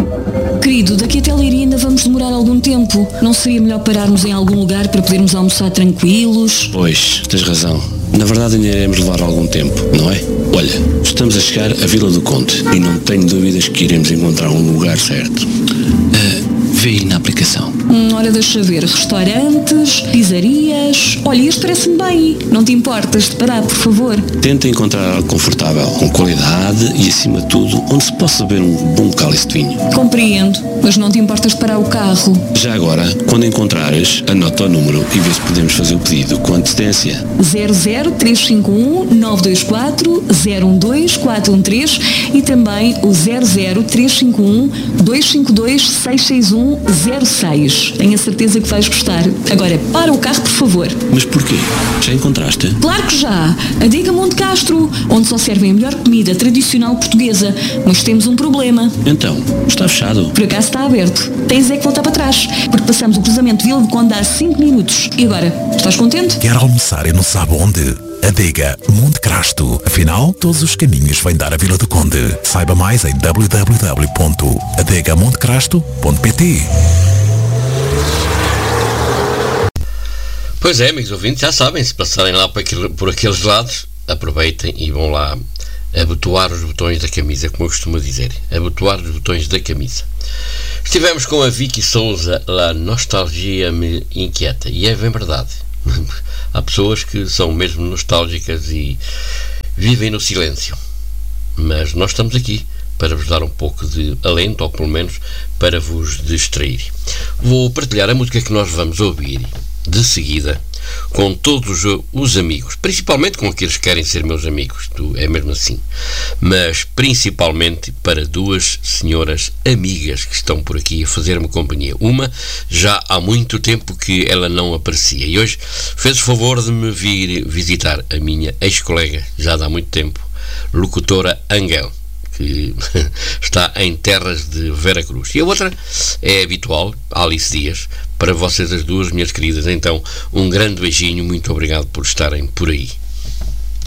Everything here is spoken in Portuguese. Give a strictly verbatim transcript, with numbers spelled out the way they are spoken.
Querido, daqui até Leiria ainda vamos demorar algum tempo. Não seria melhor pararmos em algum lugar para podermos almoçar tranquilos? Pois, tens razão. Na verdade ainda iremos levar algum tempo, não é? Olha, estamos a chegar à Vila do Conde e não tenho dúvidas que iremos encontrar um lugar certo. Uh, vê aí na aplicação. Hum, ora, deixa ver. Restaurantes, pizzarias... Olha, este parece-me bem. Não te importas de parar, por favor? Tenta encontrar algo confortável, com qualidade e, acima de tudo, onde se possa beber um bom cálice de vinho. Compreendo, mas não te importas de parar o carro? Já agora, quando encontrares, anota o número e vê se podemos fazer o pedido com antecedência. zero zero três cinco um nove dois quatro zero um dois quatro um três e também o zero zero três cinco um dois cinco dois seis seis um zero seis. Tenho a certeza que vais gostar. Agora, para o carro, por favor. Mas porquê? Já encontraste? Claro que já! Adega Monte Castro, onde só servem a melhor comida tradicional portuguesa. Mas temos um problema. Então, está fechado? Por acaso está aberto. Tens é que voltar para trás, porque passamos o cruzamento de Vila do Conde há cinco minutos. E agora, estás contente? Quer almoçar e não sabe onde? Adega Monte Castro. Afinal, todos os caminhos vêm dar a Vila do Conde. Saiba mais em w w w ponto adega monte crasto ponto p t. Pois é, amigos ouvintes, já sabem, se passarem lá por, aquilo, por aqueles lados, aproveitem e vão lá abotoar os botões da camisa, como eu costumo dizer, abotoar os botões da camisa. Estivemos com a Vicky Souza, a nostalgia me inquieta, e é bem verdade. Há pessoas que são mesmo nostálgicas e vivem no silêncio, mas nós estamos aqui para vos dar um pouco de alento, ou pelo menos para vos distrair. Vou partilhar a música que nós vamos ouvir de seguida com todos os amigos, principalmente com aqueles que querem ser meus amigos, é mesmo assim, mas principalmente para duas senhoras amigas que estão por aqui a fazer-me companhia. Uma já há muito tempo que ela não aparecia e hoje fez o favor de me vir visitar, a minha ex-colega, já há muito tempo, locutora Angel, que está em terras de Veracruz. E a outra é habitual, Alice Dias. Para vocês as duas, minhas queridas, então, um grande beijinho, muito obrigado por estarem por aí.